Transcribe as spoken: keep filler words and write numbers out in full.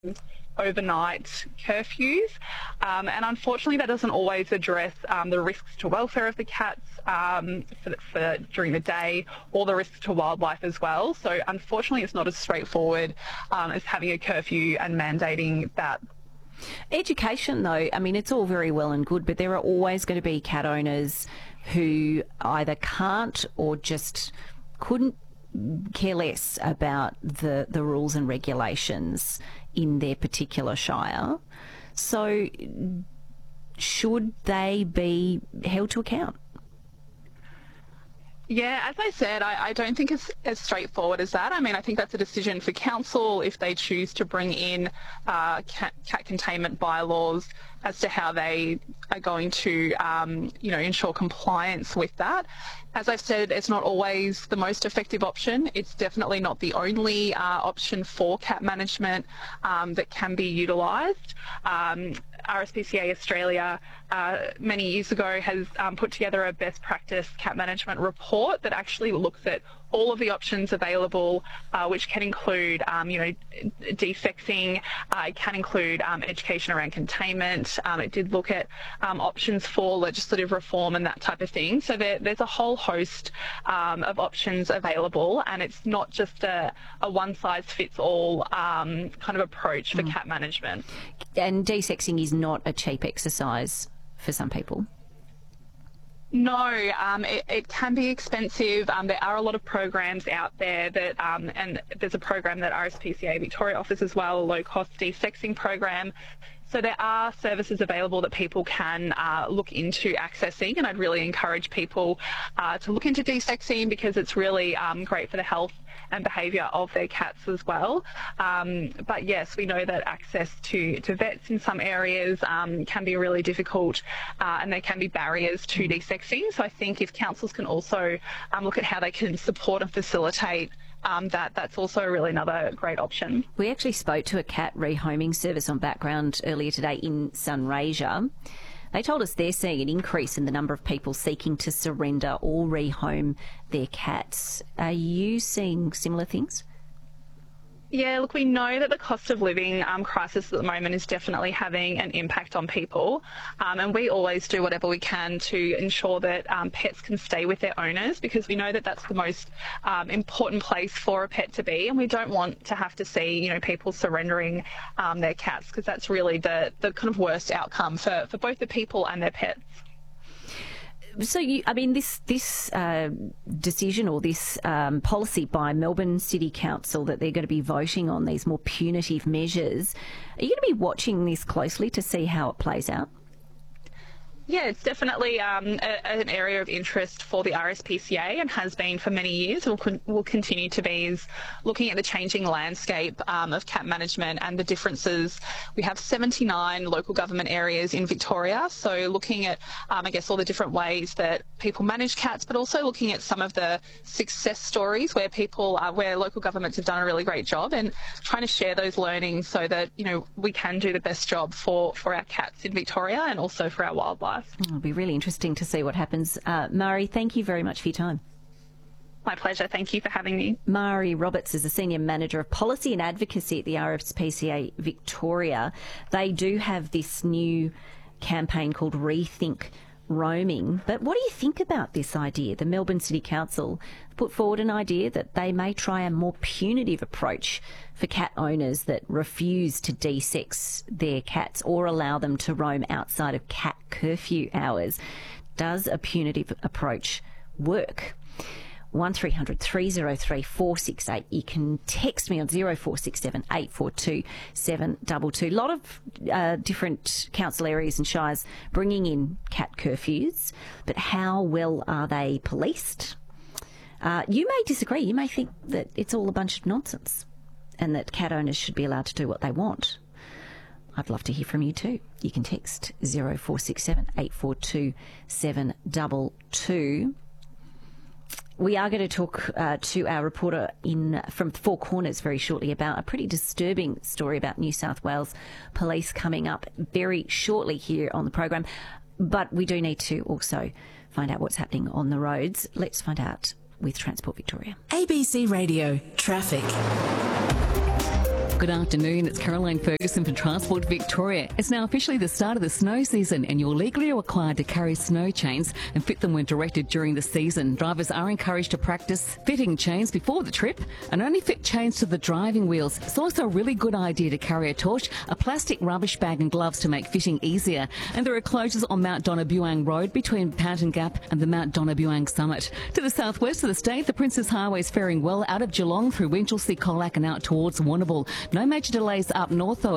overnight curfews, um, and unfortunately that doesn't always address um, the risks to welfare of the cats um, for, for during the day, or the risks to wildlife as well. So unfortunately it's not as straightforward um, as having a curfew and mandating that. Education, though, I mean, it's all very well and good, but there are always going to be cat owners who either can't or just couldn't care less about the, the rules and regulations in their particular shire. So should they be held to account? Yeah, as I said, I, I don't think it's as straightforward as that. I mean, I think that's a decision for council if they choose to bring in uh, cat, cat containment bylaws as to how they are going to, um, you know, ensure compliance with that. As I've said, it's not always the most effective option. It's definitely not the only uh, option for cat management um, that can be utilised. Um, R S P C A Australia uh, many years ago has um, put together a best practice cat management report that actually looks at all of the options available, uh, which can include, um, you know, desexing, uh, it can include um, education around containment. Um, it did look at um, options for legislative reform and that type of thing. So there, there's a whole host um, of options available, and it's not just a, a one-size-fits-all um, kind of approach for mm. cat management. And desexing is not a cheap exercise for some people. No, um, it, it can be expensive. Um, there are a lot of programs out there that, um, and there's a program that R S P C A Victoria offers as well, a low-cost desexing program. So there are services available that people can uh, look into accessing, and I'd really encourage people uh, to look into desexing because it's really um, great for the health and behaviour of their cats as well. Um, but yes, we know that access to, to vets in some areas um, can be really difficult, uh, and there can be barriers to desexing. So I think if councils can also um, look at how they can support and facilitate Um, that that's also really another great option. We actually spoke to a cat rehoming service on Background earlier today in Sunraysia. They told us they're seeing an increase in the number of people seeking to surrender or rehome their cats. Are you seeing similar things? Yeah, look, we know that the cost of living um, crisis at the moment is definitely having an impact on people, um, and we always do whatever we can to ensure that um, pets can stay with their owners, because we know that that's the most um, important place for a pet to be, and we don't want to have to see, you know, people surrendering um, their cats, because that's really the, the kind of worst outcome for, for both the people and their pets. So, you, I mean, this this uh, decision or this um, policy by Melbourne City Council that they're going to be voting on these more punitive measures, are you going to be watching this closely to see how it plays out? Yeah, it's definitely um, a, an area of interest for the R S P C A, and has been for many years, will, con- will continue to be, is looking at the changing landscape um, of cat management and the differences. We have seventy-nine local government areas in Victoria, so looking at, um, I guess, all the different ways that people manage cats, but also looking at some of the success stories where people, uh, where local governments have done a really great job, and trying to share those learnings so that, you know, we can do the best job for, for our cats in Victoria and also for our wildlife. It'll be really interesting to see what happens. Uh, Mari, thank you very much for your time. My pleasure. Thank you for having me. Mari Roberts is the Senior Manager of Policy and Advocacy at the R S P C A Victoria. They do have this new campaign called Rethink Roaming. But what do you think about this idea? The Melbourne City Council put forward an idea that they may try a more punitive approach for cat owners that refuse to desex their cats or allow them to roam outside of cat curfew hours. Does a punitive approach work? one three hundred three oh three four six eight. You can text me on zero four six seven eight four two seven two two. A lot of uh, different council areas and shires bringing in cat curfews, but how well are they policed? Uh, you may disagree. You may think that it's all a bunch of nonsense and that cat owners should be allowed to do what they want. I'd love to hear from you too. You can text zero four six seven eight four two seven two two. We are going to talk uh, to our reporter in from Four Corners very shortly about a pretty disturbing story about New South Wales Police coming up very shortly here on the program. But we do need to also find out what's happening on the roads. Let's find out with Transport Victoria. A B C Radio Traffic. Good afternoon, it's Caroline Ferguson for Transport Victoria. It's now officially the start of the snow season and you're legally required to carry snow chains and fit them when directed during the season. Drivers are encouraged to practice fitting chains before the trip and only fit chains to the driving wheels. It's also a really good idea to carry a torch, a plastic rubbish bag and gloves to make fitting easier. And there are closures on Mount Donnabuang Road between Panton Gap and the Mount Donnabuang Summit. To the southwest of the state, the Princes Highway is faring well out of Geelong through Winchelsea, Colac and out towards Warrnambool. No major delays up north though.